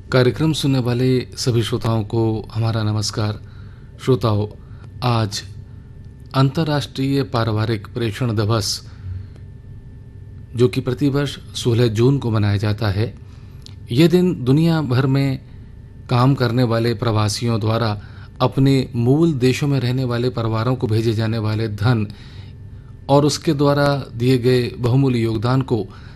कार्यक्रम सुनने वाले सभी श्रोताओं को हमारा नमस्कार। श्रोताओं, आज अंतर्राष्ट्रीय पारिवारिक प्रेषण दिवस जो कि प्रतिवर्ष 16 जून को मनाया जाता है। यह दिन दुनिया भर में काम करने वाले प्रवासियों द्वारा अपने मूल देशों में रहने वाले परिवारों को भेजे जाने वाले धन और उसके द्वारा दिए गए बहुमूल्य योगदान को